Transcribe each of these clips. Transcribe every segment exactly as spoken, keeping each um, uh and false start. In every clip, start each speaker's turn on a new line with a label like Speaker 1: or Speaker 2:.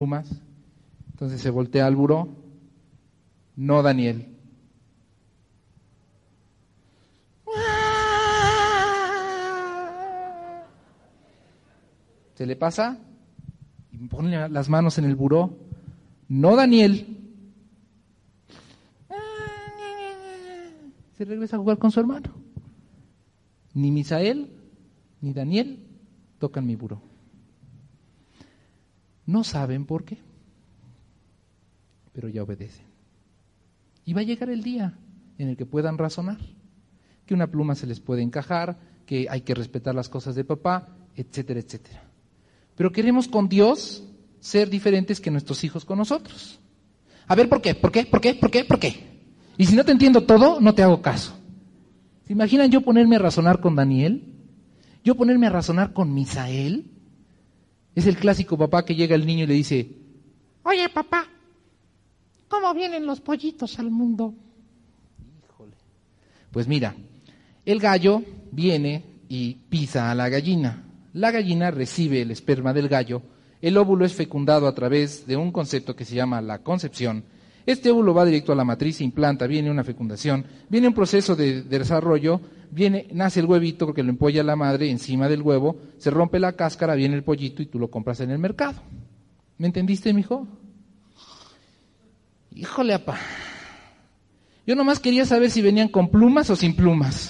Speaker 1: plumas. Entonces se voltea al buró. No, Daniel. Se le pasa y pone las manos en el buró. No, Daniel. Se regresa a jugar con su hermano. Ni Misael ni Daniel tocan mi buró. No saben por qué, pero ya obedecen. Y va a llegar el día en el que puedan razonar, que una pluma se les puede encajar, que hay que respetar las cosas de papá, etcétera, etcétera. Pero queremos con Dios ser diferentes que nuestros hijos con nosotros. A ver, ¿por qué? ¿Por qué? ¿Por qué? ¿Por qué? ¿Por qué? Y si no te entiendo todo, no te hago caso. ¿Se imaginan yo ponerme a razonar con Daniel? ¿Yo ponerme a razonar con Misael? Es el clásico papá que llega el niño y le dice: oye, papá, ¿cómo vienen los pollitos al mundo? Híjole. Pues mira, el gallo viene y pisa a la gallina. La gallina recibe el esperma del gallo. El óvulo es fecundado a través de un concepto que se llama la concepción. Este óvulo va directo a la matriz, se implanta, viene una fecundación, viene un proceso de, de desarrollo, viene, nace el huevito porque lo empolla la madre encima del huevo, se rompe la cáscara, viene el pollito y tú lo compras en el mercado. ¿Me entendiste, mijo? Híjole, apá. Yo nomás quería saber si venían con plumas o sin plumas.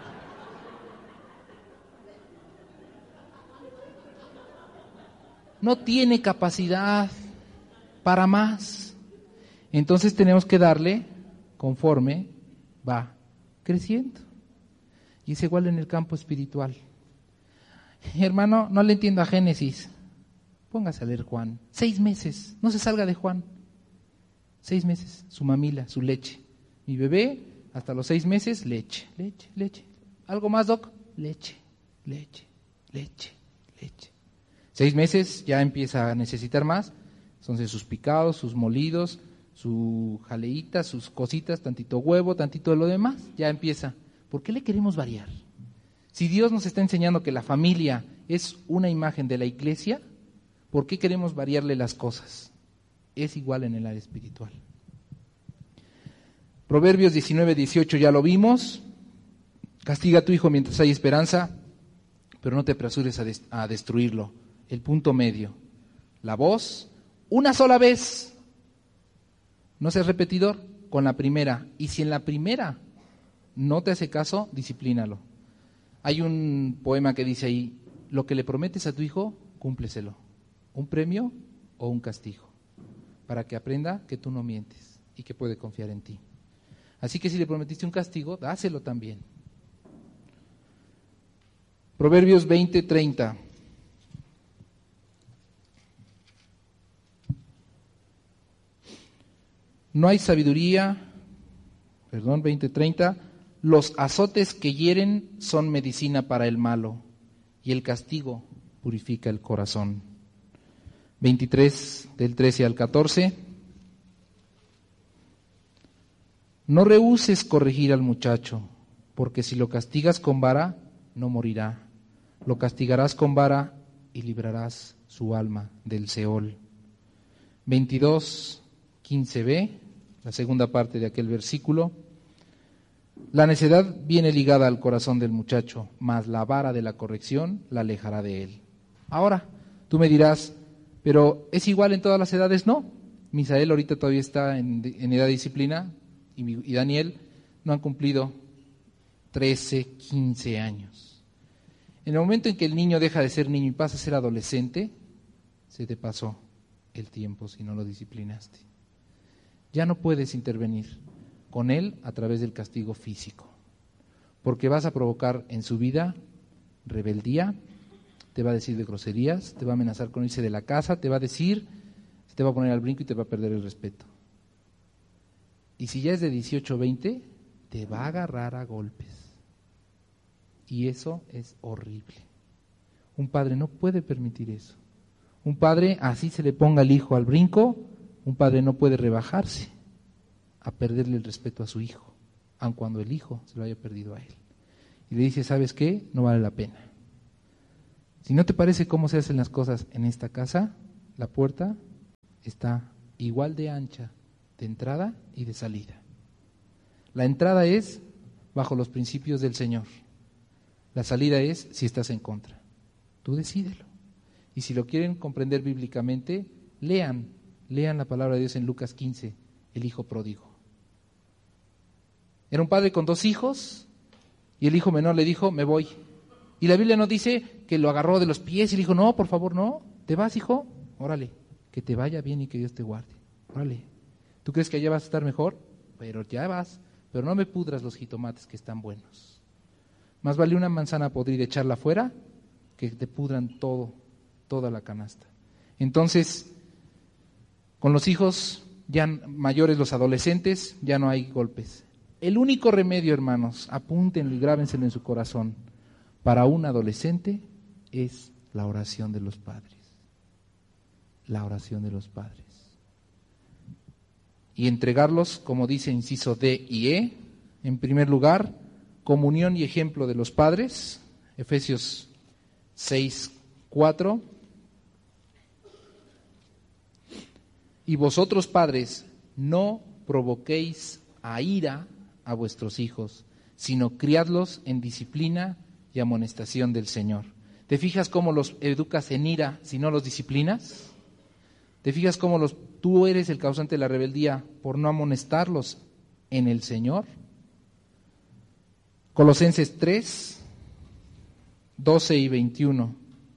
Speaker 1: No tiene capacidad para más. Entonces tenemos que darle conforme va creciendo. Y es igual en el campo espiritual. Hermano, no le entiendo a Génesis. Póngase a leer Juan. Seis meses, no se salga de Juan. Seis meses, su mamila, su leche. Mi bebé, hasta los seis meses, leche, leche, leche. ¿Algo más, Doc? Leche, leche, leche, leche. Seis meses ya empieza a necesitar más. Entonces sus picados, sus molidos, su jaleíta, sus cositas, tantito huevo, tantito de lo demás, ya empieza. ¿Por qué le queremos variar? Si Dios nos está enseñando que la familia es una imagen de la iglesia, ¿por qué queremos variarle las cosas? Es igual en el área espiritual. Proverbios diecinueve, dieciocho ya lo vimos. Castiga a tu hijo mientras hay esperanza, pero no te apresures a, des- a destruirlo. El punto medio. La voz, una sola vez. No seas repetidor con la primera. Y si en la primera no te hace caso, disciplínalo. Hay un poema que dice ahí: lo que le prometes a tu hijo, cúmpleselo. Un premio o un castigo, para que aprenda que tú no mientes y que puede confiar en ti. Así que si le prometiste un castigo, dáselo también. Proverbios veinte, treinta. No hay sabiduría, perdón, veinte, treinta. Los azotes que hieren son medicina para el malo, y el castigo purifica el corazón. veintitrés, del trece al catorce. No rehúses corregir al muchacho, porque si lo castigas con vara, no morirá. Lo castigarás con vara y librarás su alma del Seol. veintidós, quince b, la segunda parte de aquel versículo. La necedad viene ligada al corazón del muchacho, mas la vara de la corrección la alejará de él. Ahora, tú me dirás, pero ¿es igual en todas las edades? No. Misael ahorita todavía está en, en edad de disciplina y, y Daniel no han cumplido trece, quince años. En el momento en que el niño deja de ser niño y pasa a ser adolescente, se te pasó el tiempo si no lo disciplinaste. Ya no puedes intervenir con él a través del castigo físico, porque vas a provocar en su vida rebeldía, te va a decir de groserías, te va a amenazar con irse de la casa, te va a decir, te va a poner al brinco y te va a perder el respeto. Y si ya es de dieciocho o veinte, te va a agarrar a golpes. Y eso es horrible. Un padre no puede permitir eso. Un padre, así se le ponga el hijo al brinco, un padre no puede rebajarse a perderle el respeto a su hijo, aun cuando el hijo se lo haya perdido a él. Y le dice, ¿sabes qué? No vale la pena. Si no te parece cómo se hacen las cosas en esta casa, la puerta está igual de ancha de entrada y de salida. La entrada es bajo los principios del Señor. La salida es si estás en contra. Tú decídelo. Y si lo quieren comprender bíblicamente, lean, lean la palabra de Dios en Lucas quince, el hijo pródigo. Era un padre con dos hijos y el hijo menor le dijo, me voy. Y la Biblia nos dice que lo agarró de los pies y le dijo, no, por favor, no, ¿te vas, hijo? Órale, que te vaya bien y que Dios te guarde. Órale, ¿tú crees que allá vas a estar mejor? Pero ya vas, pero no me pudras los jitomates que están buenos. Más vale una manzana podrida echarla afuera que te pudran todo, toda la canasta. Entonces, con los hijos ya mayores, los adolescentes, ya no hay golpes. El único remedio, hermanos, apúntenlo y grábenselo en su corazón, para un adolescente es la oración de los padres. La oración de los padres. Y entregarlos, como dice inciso D y E, en primer lugar, comunión y ejemplo de los padres, Efesios seis, cuatro. Y vosotros, padres, no provoquéis a ira a vuestros hijos, sino criadlos en disciplina y amonestación del Señor. ¿Te fijas cómo los educas en ira si no los disciplinas? ¿Te fijas cómo los, tú eres el causante de la rebeldía por no amonestarlos en el Señor? Colosenses tres, doce y veintiuno.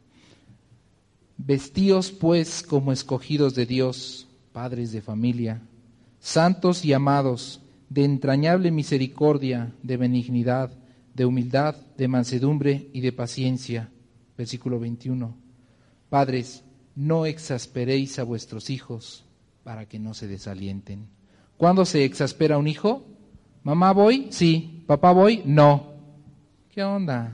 Speaker 1: Vestíos pues como escogidos de Dios, padres de familia, santos y amados, de entrañable misericordia, de benignidad, de humildad, de mansedumbre y de paciencia. Versículo veintiuno. Padres, no exasperéis a vuestros hijos para que no se desalienten. ¿Cuándo se exaspera un hijo? ¿Mamá voy? Sí. ¿Papá voy? No. ¿Qué onda?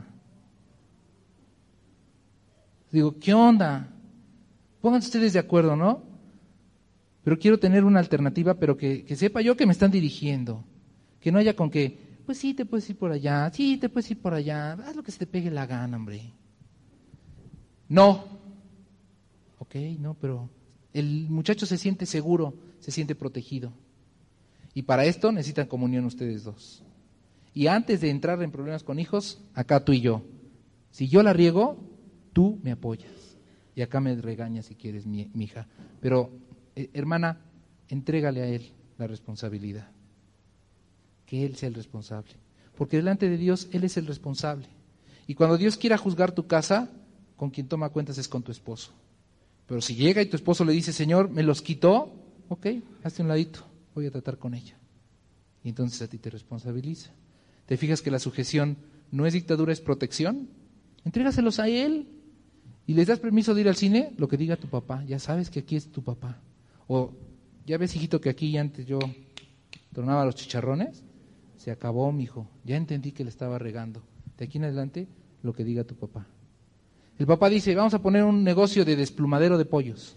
Speaker 1: Digo, ¿qué onda? Pónganse ustedes de acuerdo, ¿no? Pero quiero tener una alternativa, pero que, que sepa yo que me están dirigiendo. Que no haya con que, pues sí, te puedes ir por allá, sí, te puedes ir por allá, haz lo que se te pegue la gana, hombre. No. Ok, no, pero el muchacho se siente seguro, se siente protegido. Y para esto necesitan comunión ustedes dos. Y antes de entrar en problemas con hijos, acá tú y yo. Si yo la riego, tú me apoyas. Y acá me regañas si quieres, mi, mi hija. Pero, eh, hermana, entrégale a él la responsabilidad. Que él sea el responsable. Porque delante de Dios, él es el responsable. Y cuando Dios quiera juzgar tu casa, con quien toma cuentas es con tu esposo. Pero si llega y tu esposo le dice, Señor, me los quitó, ok, hazte un ladito, voy a tratar con ella. Y entonces a ti te responsabiliza. ¿Te fijas que la sujeción no es dictadura, es protección? Entrégaselos a él. Y les das permiso de ir al cine, lo que diga tu papá. Ya sabes que aquí es tu papá. O, ya ves, hijito, que aquí antes yo tronaba los chicharrones. Se acabó, mijo. Ya entendí que le estaba regando. De aquí en adelante, lo que diga tu papá. El papá dice, vamos a poner un negocio de desplumadero de pollos.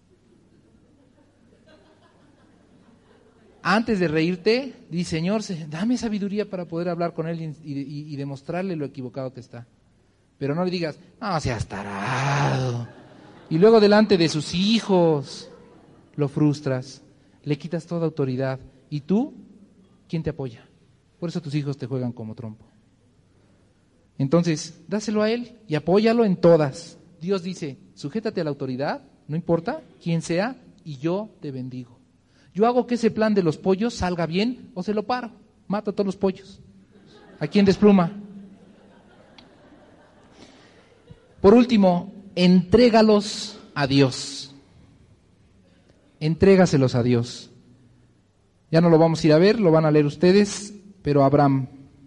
Speaker 1: Antes de reírte, di, Señor, dame sabiduría para poder hablar con él y, y, y demostrarle lo equivocado que está. Pero no le digas, no seas tarado. Y luego delante de sus hijos lo frustras, le quitas toda autoridad. ¿Y tú? ¿Quién te apoya? Por eso tus hijos te juegan como trompo. Entonces, dáselo a él y apóyalo en todas. Dios dice, sujétate a la autoridad, no importa quién sea, y yo te bendigo. Yo hago que ese plan de los pollos salga bien o se lo paro. Mato a todos los pollos. ¿A quién despluma? Por último, entrégalos a Dios. Entrégaselos a Dios. Ya no lo vamos a ir a ver, lo van a leer ustedes, pero Abraham,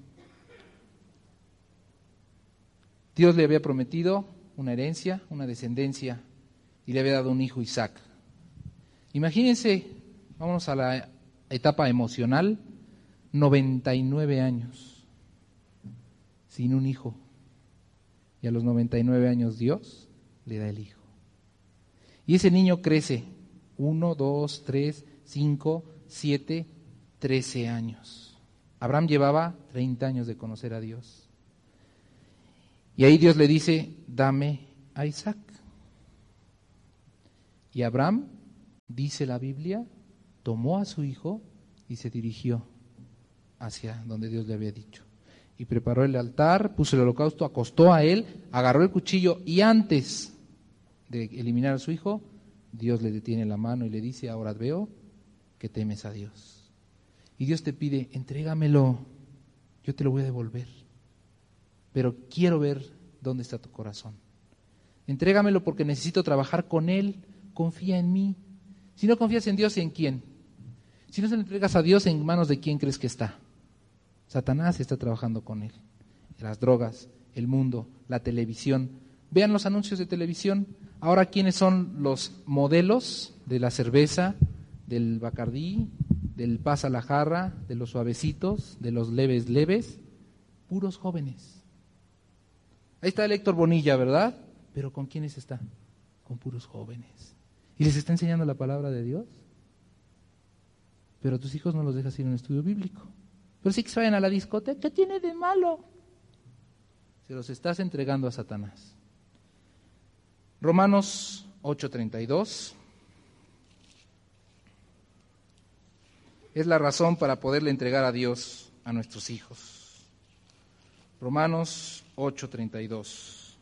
Speaker 1: Dios le había prometido una herencia, una descendencia, y le había dado un hijo, Isaac. Imagínense, vámonos a la etapa emocional, noventa y nueve años, sin un hijo. Y a los noventa y nueve años Dios le da el hijo. Y ese niño crece, uno, dos, tres, cinco, siete, trece años. Abraham llevaba treinta años de conocer a Dios. Y ahí Dios le dice, dame a Isaac. Y Abraham dice la Biblia, tomó a su hijo y se dirigió hacia donde Dios le había dicho. Y preparó el altar, puso el holocausto, acostó a él, agarró el cuchillo y antes de eliminar a su hijo, Dios le detiene la mano y le dice, ahora veo que temes a Dios. Y Dios te pide, entrégamelo, yo te lo voy a devolver, pero quiero ver dónde está tu corazón. Entrégamelo porque necesito trabajar con Él, confía en mí. Si no confías en Dios, ¿en quién? Si no se lo entregas a Dios, ¿en manos de quién crees que está? Satanás está trabajando con él. Las drogas, el mundo, la televisión. Vean los anuncios de televisión. Ahora, ¿quiénes son los modelos de la cerveza, del Bacardí, del pasa la jarra, de los suavecitos, de los leves leves? Puros jóvenes. Ahí está el Héctor Bonilla, ¿verdad? Pero ¿con quiénes está? Con puros jóvenes. ¿Y les está enseñando la palabra de Dios? Pero a tus hijos no los dejas ir a un estudio bíblico. Pero sí que se vayan a la discoteca, ¿qué tiene de malo? Se los estás entregando a Satanás. Romanos ocho treinta y dos. Es la razón para poderle entregar a Dios a nuestros hijos. Romanos ocho treinta y dos.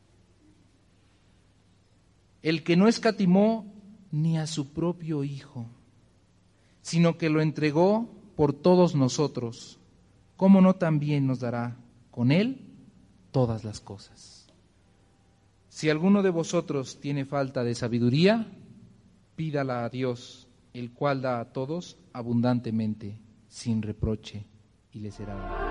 Speaker 1: El que no escatimó ni a su propio hijo, sino que lo entregó por todos nosotros, ¿cómo no también nos dará con él todas las cosas? Si alguno de vosotros tiene falta de sabiduría, pídala a Dios, el cual da a todos abundantemente, sin reproche, y le será dado.